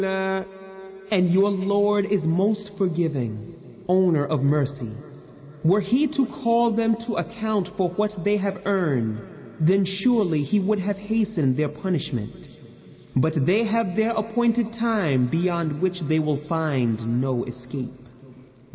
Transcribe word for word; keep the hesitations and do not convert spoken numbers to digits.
And your Lord is most forgiving, owner of mercy. Were he to call them to account for what they have earned, then surely he would have hastened their punishment. But they have their appointed time beyond which they will find no escape.